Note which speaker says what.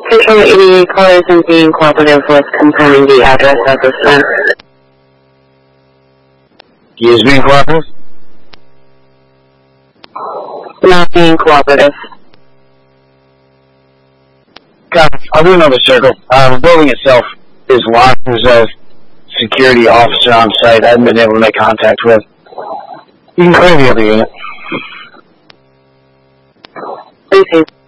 Speaker 1: Control 88 callers and being cooperative with confirming the address of the center.
Speaker 2: He is being cooperative?
Speaker 1: Not being cooperative.
Speaker 2: I'll do another circle. The building itself is locked. There's a security officer on site I haven't been able to make contact with. You can clear the other unit.
Speaker 1: Thank you.